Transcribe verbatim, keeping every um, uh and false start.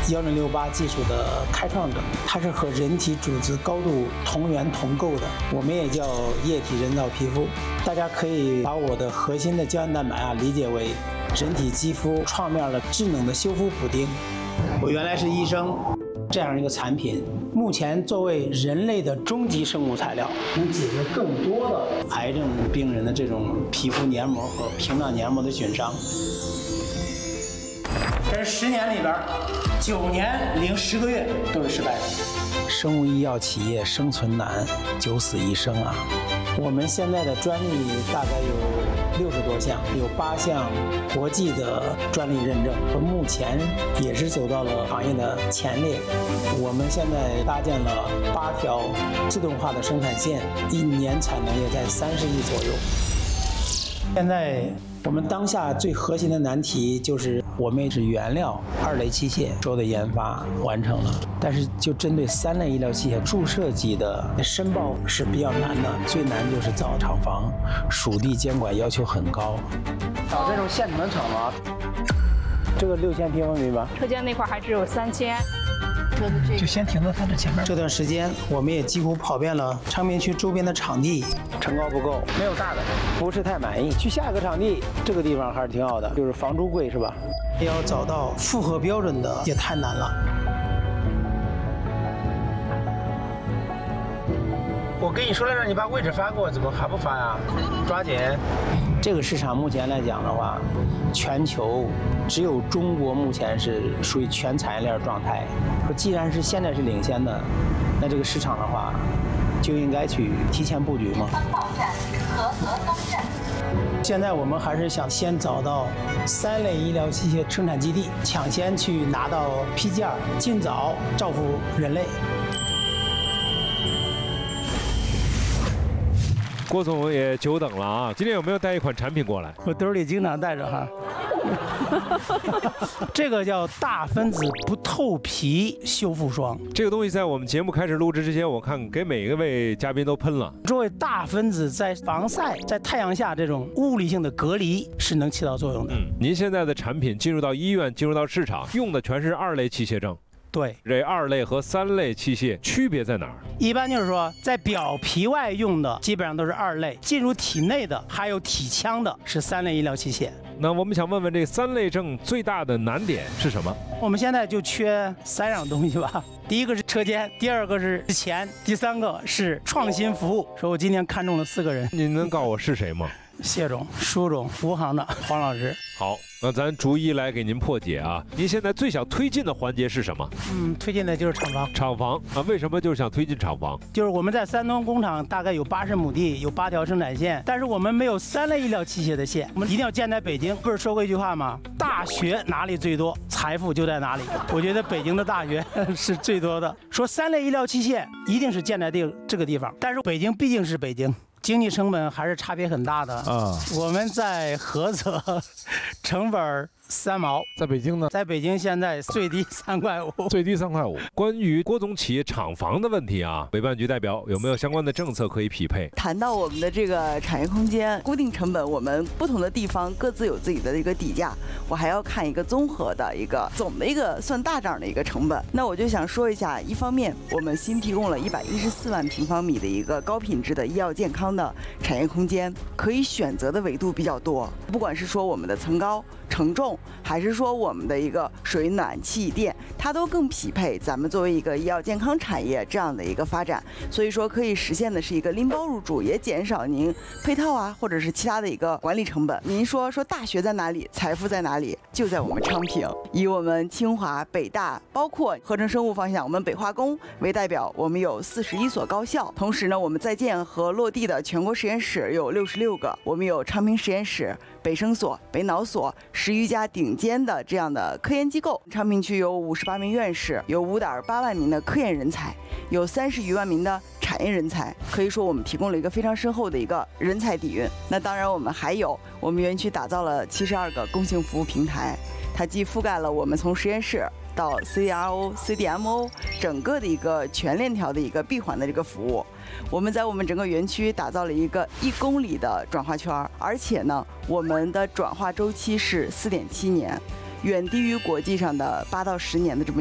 幺零六八技术的开创者，它是和人体组织高度同源同构的，我们也叫液体人造皮肤。大家可以把我的核心的胶原蛋白啊理解为人体肌肤创面了智能的修复补丁。我原来是医生，这样一个产品，目前作为人类的终极生物材料，能解决更多的癌症病人的这种皮肤黏膜和屏障黏膜的损伤。这十年里边，九年零十个月都是失败的。生物医药企业生存难，九死一生啊！我们现在的专利大概有六十多项，有八项国际的专利认证，目前也是走到了行业的前列。我们现在搭建了八条自动化的生产线，一年产能也在三十亿左右。现在我们当下最核心的难题就是我们是原料二类器械做的研发完成了，但是就针对三类医疗器械注射级的申报是比较难的，最难就是找厂房，属地监管要求很高。找这种现成的厂房，这个六千平方米吧， 车间那块还只有三千。 就先停在它的前面。这段时间，我们也几乎跑遍了昌平区周边的场地，承高不够，没有大的，不是太满意。去下一个场地，这个地方还是挺好的，就是房租贵是吧？要找到符合标准的也太难了。我跟你说了，让你把位置发给我，怎么还不发呀？抓紧！这个市场目前来讲的话，全球只有中国目前是属于全产业链状态。说既然是现在是领先的，那这个市场的话，就应该去提前布局嘛。三号站菏泽东站。现在我们还是想先找到三类医疗器械生产基地，抢先去拿到批件，尽早造福人类。 郭总也久等了啊！今天有没有带一款产品过来？ 我兜里经常带着哈。这个叫大分子不透皮修复霜。 这个东西在我们节目开始录制之前，我看给每一位嘉宾都喷了。 作为大分子在防晒、在太阳下这种物理性的隔离是能起到作用的。 嗯，您现在的产品进入到医院、进入到市场，用的全是二类器械证。 对， 这二类和三类器械区别在哪儿？ 一般就是说，在表皮外用的基本上都是二类，进入体内的还有体腔的是三类医疗器械。 那我们想问问，这三类证最大的难点是什么？ 我们现在就缺三样东西吧。第一个是车间，第二个是钱，第三个是创新服务。说我今天看中了四个人， 您能告诉我是谁吗？ 谢总、舒总、吴行的黄老师。 好，那咱逐一来给您破解啊。您现在最想推进的环节是什么？ 嗯，推进的就是厂房。 厂房啊，为什么就是想推进厂房？ 就是我们在山东工厂大概有八十亩地，有八条生产线，但是我们没有三类医疗器械的线，我们一定要建在北京。不是说过一句话吗？大学哪里最多，财富就在哪里。我觉得北京的大学是最多的。说三类医疗器械一定是建在这这个地方，但是北京毕竟是北京。经济成本还是差别很大的啊！我们在菏泽，成本三毛， 在北京呢？ 在北京现在最低三块五， 最低三块五。 关于郭总企业厂房的问题啊，委办局代表有没有相关的政策可以匹配？ 谈到我们的这个产业空间固定成本，我们不同的地方各自有自己的一个底价，我还要看一个综合的一个总的一个算大账的一个成本。那我就想说一下，一方面我们新提供了一百一十四万平方米的一个高品质的医药健康的产业空间，可以选择的维度比较多，不管是说我们的层高、承重，还是说我们的一个水暖气电，它都更匹配咱们作为一个医药健康产业这样的一个发展。所以说可以实现的是一个拎包入住，也减少您配套啊或者是其他的一个管理成本。您说说大学在哪里，财富在哪里，就在我们昌平。以我们清华、北大，包括合成生物方向，我们北化工为代表，我们有四十一所高校。同时呢，我们在建和落地的全国实验室有六十六个，我们有昌平实验室、北生所、北脑所十余家顶尖的这样的科研机构。昌平区有五十八名院士，有五点八万名的科研人才，有三十余万名的产业人才，可以说我们提供了一个非常深厚的一个人才底蕴。那当然，我们还有我们园区打造了七十二个共性服务平台，它既覆盖了我们从实验室到 C R O、C D M O 整个的一个全链条的一个闭环的这个服务。我们在我们整个园区打造了一个一公里的转化圈，而且呢，我们的转化周期是四点七年，远低于国际上的八到十年的这么